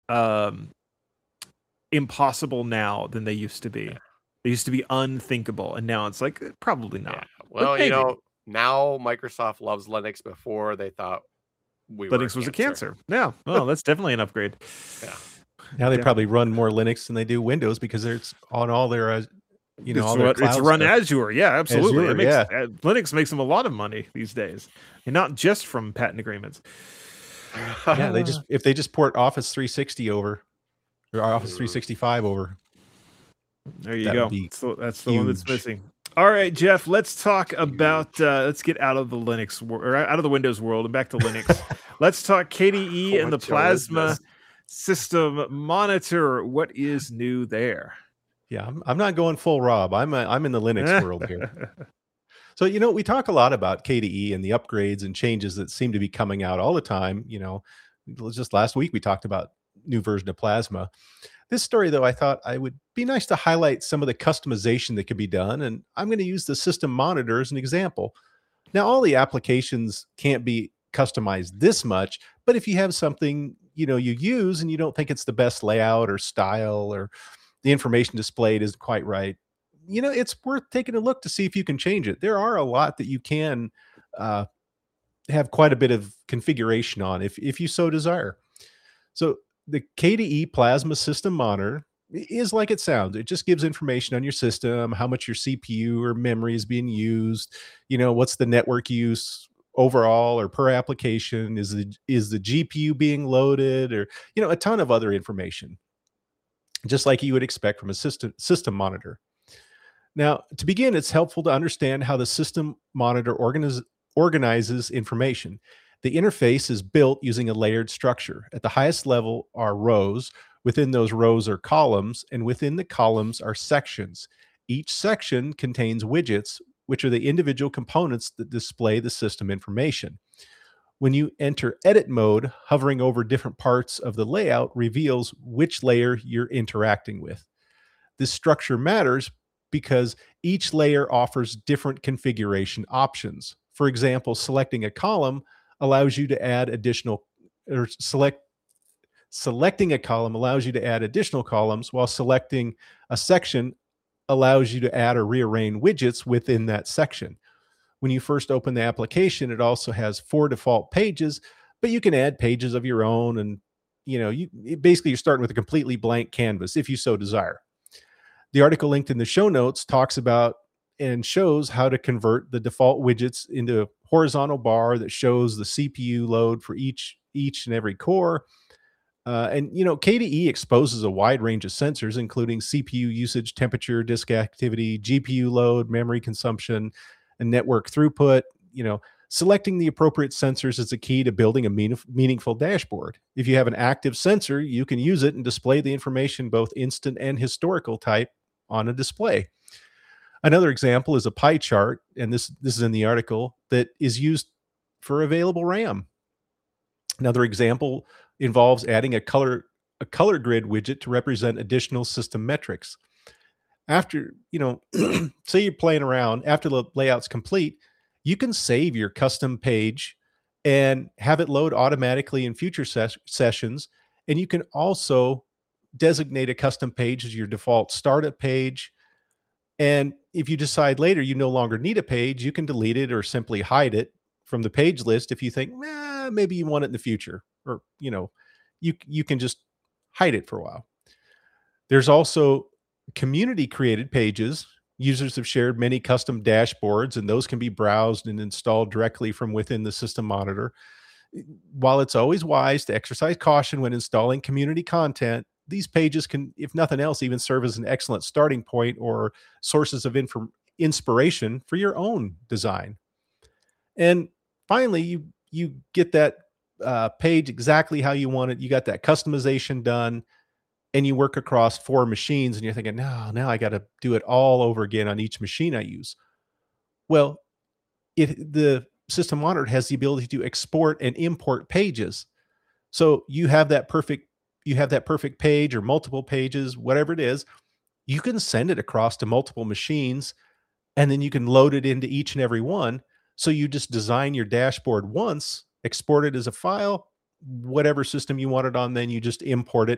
um, impossible now than they used to be. They used to be unthinkable, and now it's like probably Yeah. not, but Well, maybe. now Microsoft loves Linux. Before they thought we were a Linux was a cancer. cancer. Yeah, well, that's definitely an upgrade. Yeah. Now they Definitely. probably run more Linux than they do Windows because it's on all their, all their It's cloud run stuff. Azure. Yeah, absolutely. It Azure, makes yeah. Linux makes them a lot of money these days, and not just from patent agreements. Yeah, if they just port Office 360 over or Office 365 over, There you that go. would be That's the one that's huge. missing. All right, Jeff. Let's talk about. Let's get out of the Linux or out of the Windows world and back to Linux. Let's talk KDE and the What show is Plasma this? System Monitor. What is new there? Yeah, I'm not going full Rob. I'm in the Linux world here. So, we talk a lot about KDE and the upgrades and changes that seem to be coming out all the time. Just last week we talked about new version of Plasma. This story, though, I thought I would be nice to highlight some of the customization that can be done, and I'm going to use the system monitor as an example. Now, all the applications can't be customized this much, but if you have something you use and you don't think it's the best layout or style, or the information displayed isn't quite right, it's worth taking a look to see if you can change it. There are a lot that you can have quite a bit of configuration on if you so desire. So the KDE Plasma System Monitor is like it sounds. It just gives information on your system, how much your CPU or memory is being used, what's the network use overall or per application, is the GPU being loaded, or a ton of other information, just like you would expect from a system monitor. Now, to begin, it's helpful to understand how the system monitor organizes information. The interface is built using a layered structure. At the highest level are rows. Within those rows are columns, and within the columns are sections. Each section contains widgets, which are the individual components that display the system information. When you enter edit mode, hovering over different parts of the layout reveals which layer you're interacting with. This structure matters because each layer offers different configuration options. For example, selecting a column allows you to add additional, or selecting a column allows you to add additional columns, while selecting a section allows you to add or rearrange widgets within that section. When you first open the application, it also has 4 default pages, but you can add pages of your own, and basically you're starting with a completely blank canvas if you so desire. The article linked in the show notes talks about and shows how to convert the default widgets into a horizontal bar that shows the CPU load for each and every core. KDE exposes a wide range of sensors, including CPU usage, temperature, disk activity, GPU load, memory consumption, and network throughput. Selecting the appropriate sensors is a key to building a meaningful dashboard. If you have an active sensor, you can use it and display the information, both instant and historical type, on a display. Another example is a pie chart, and this is in the article, that is used for available RAM. Another example involves adding a color grid widget to represent additional system metrics. After, say you're playing around, after the layout's complete, you can save your custom page and have it load automatically in future sessions. And you can also designate a custom page as your default startup page. And if you decide later you no longer need a page, you can delete it or simply hide it from the page list if you think, maybe you want it in the future, or, you can just hide it for a while. There's also community created pages. Users have shared many custom dashboards, and those can be browsed and installed directly from within the system monitor. While it's always wise to exercise caution when installing community content, these pages can, if nothing else, even serve as an excellent starting point or sources of inspiration for your own design. And finally, you get that page exactly how you want it. You got that customization done, and you work across 4 machines, and you're thinking, no, now I got to do it all over again on each machine I use. Well, the system monitor has the ability to export and import pages. So you have that perfect page or multiple pages, whatever it is. You can send it across to multiple machines, and then you can load it into each and every one. So you just design your dashboard once, export it as a file, whatever system you want it on, then you just import it